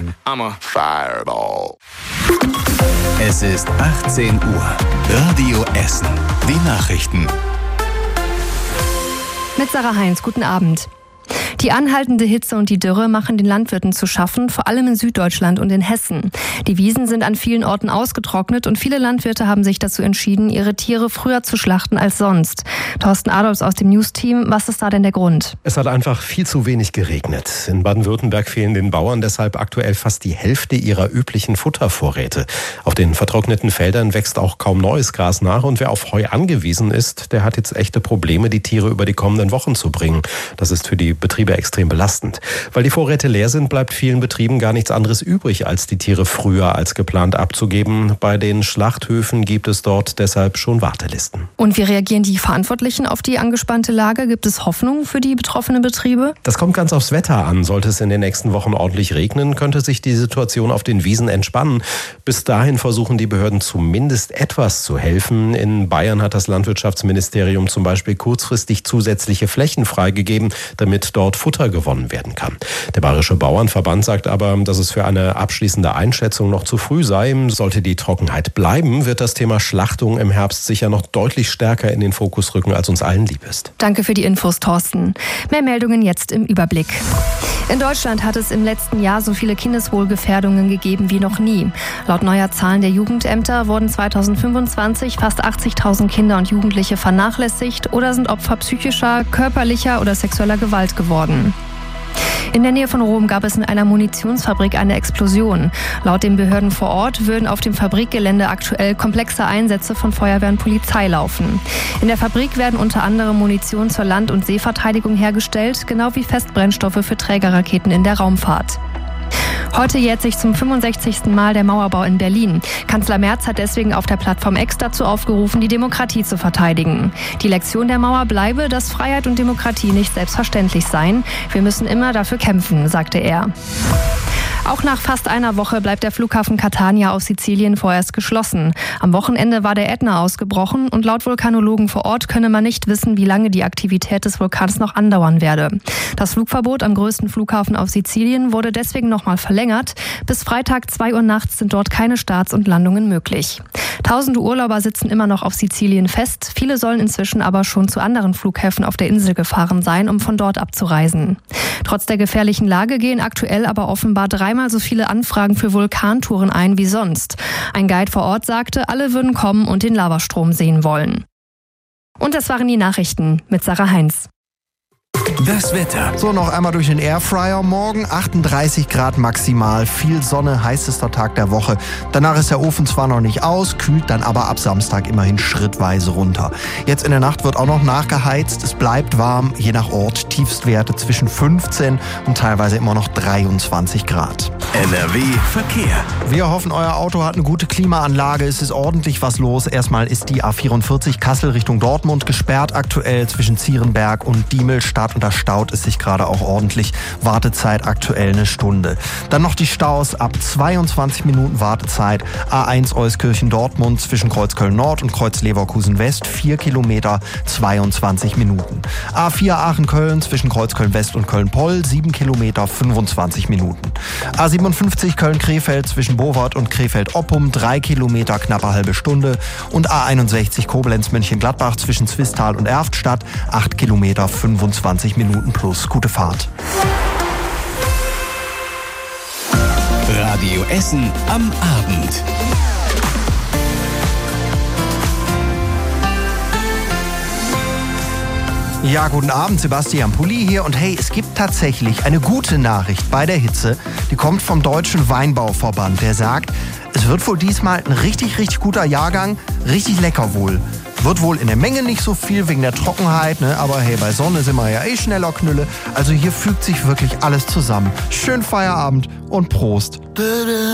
sein. I'm a fireball. Es ist 18 Uhr. Radio Essen. Die Nachrichten. Mit Sarah Heinz, guten Abend. Die anhaltende Hitze und die Dürre machen den Landwirten zu schaffen, vor allem in Süddeutschland und in Hessen. Die Wiesen sind an vielen Orten ausgetrocknet und viele Landwirte haben sich dazu entschieden, ihre Tiere früher zu schlachten als sonst. Thorsten Adolfs aus dem News-Team, was ist da denn der Grund? Es hat einfach viel zu wenig geregnet. In Baden-Württemberg fehlen den Bauern deshalb aktuell fast die Hälfte ihrer üblichen Futtervorräte. Auf den vertrockneten Feldern wächst auch kaum neues Gras nach und wer auf Heu angewiesen ist, der hat jetzt echte Probleme, die Tiere über die kommenden Wochen zu bringen. Das ist für die Betriebe extrem belastend. Weil die Vorräte leer sind, bleibt vielen Betrieben gar nichts anderes übrig, als die Tiere früher als geplant abzugeben. Bei den Schlachthöfen gibt es dort deshalb schon Wartelisten. Und wie reagieren die Verantwortlichen auf die angespannte Lage? Gibt es Hoffnung für die betroffenen Betriebe? Das kommt ganz aufs Wetter an. Sollte es in den nächsten Wochen ordentlich regnen, könnte sich die Situation auf den Wiesen entspannen. Bis dahin versuchen die Behörden zumindest etwas zu helfen. In Bayern hat das Landwirtschaftsministerium zum Beispiel kurzfristig zusätzliche Flächen freigegeben, damit dort Futter gewonnen werden kann. Der Bayerische Bauernverband sagt aber, dass es für eine abschließende Einschätzung noch zu früh sei. Sollte die Trockenheit bleiben, wird das Thema Schlachtung im Herbst sicher noch deutlich stärker in den Fokus rücken, als uns allen lieb ist. Danke für die Infos, Thorsten. Mehr Meldungen jetzt im Überblick. In Deutschland hat es im letzten Jahr so viele Kindeswohlgefährdungen gegeben wie noch nie. Laut neuer Zahlen der Jugendämter wurden 2025 fast 80.000 Kinder und Jugendliche vernachlässigt oder sind Opfer psychischer, körperlicher oder sexueller Gewalt geworden. In der Nähe von Rom gab es in einer Munitionsfabrik eine Explosion. Laut den Behörden vor Ort würden auf dem Fabrikgelände aktuell komplexe Einsätze von Feuerwehr und Polizei laufen. In der Fabrik werden unter anderem Munition zur Land- und Seeverteidigung hergestellt, genau wie Festbrennstoffe für Trägerraketen in der Raumfahrt. Heute jährt sich zum 65. Mal der Mauerbau in Berlin. Kanzler Merz hat deswegen auf der Plattform X dazu aufgerufen, die Demokratie zu verteidigen. Die Lektion der Mauer bleibe, dass Freiheit und Demokratie nicht selbstverständlich seien. Wir müssen immer dafür kämpfen, sagte er. Auch nach fast einer Woche bleibt der Flughafen Catania auf Sizilien vorerst geschlossen. Am Wochenende war der Ätna ausgebrochen und laut Vulkanologen vor Ort könne man nicht wissen, wie lange die Aktivität des Vulkans noch andauern werde. Das Flugverbot am größten Flughafen auf Sizilien wurde deswegen nochmal verlängert. Bis Freitag 2 Uhr nachts sind dort keine Starts und Landungen möglich. Tausende Urlauber sitzen immer noch auf Sizilien fest. Viele sollen inzwischen aber schon zu anderen Flughäfen auf der Insel gefahren sein, um von dort abzureisen. Trotz der gefährlichen Lage gehen aktuell aber offenbar dreimal so viele Anfragen für Vulkantouren ein wie sonst. Ein Guide vor Ort sagte, alle würden kommen und den Lavastrom sehen wollen. Und das waren die Nachrichten mit Sarah Heinz. Das Wetter. So, noch einmal durch den Airfryer. Morgen 38 Grad maximal, viel Sonne, heißester Tag der Woche. Danach ist der Ofen zwar noch nicht aus, kühlt dann aber ab Samstag immerhin schrittweise runter. Jetzt in der Nacht wird auch noch nachgeheizt. Es bleibt warm, je nach Ort. Tiefstwerte zwischen 15 und teilweise immer noch 23 Grad. NRW Verkehr. Wir hoffen, euer Auto hat eine gute Klimaanlage. Es ist ordentlich was los. Erstmal ist die A44 Kassel Richtung Dortmund gesperrt aktuell zwischen Zierenberg und Diemelstadt. Und da staut es sich gerade auch ordentlich. Wartezeit aktuell eine Stunde. Dann noch die Staus ab 22 Minuten Wartezeit. A1 Euskirchen-Dortmund zwischen Kreuzköln Nord und Kreuz-Leverkusen West 4 Kilometer, 22 Minuten. A4 Aachen-Köln zwischen Kreuzköln West und Köln-Poll 7 Kilometer, 25 Minuten. A57 Köln-Krefeld zwischen Bowart und Krefeld-Oppum 3 Kilometer, knappe halbe Stunde. Und A61 Koblenz-Mönchengladbach zwischen Zwistal und Erftstadt 8 Kilometer, 25 Minuten plus. Gute Fahrt. Radio Essen am Abend. Ja, guten Abend, Sebastian Pulli hier. Und hey, es gibt tatsächlich eine gute Nachricht bei der Hitze. Die kommt vom Deutschen Weinbauverband. Der sagt, es wird wohl diesmal ein richtig, richtig guter Jahrgang. Richtig lecker wohl. Wird wohl in der Menge nicht so viel wegen der Trockenheit, ne? Aber hey, bei Sonne sind wir ja schneller Knülle. Also hier fügt sich wirklich alles zusammen. Schönen Feierabend und Prost.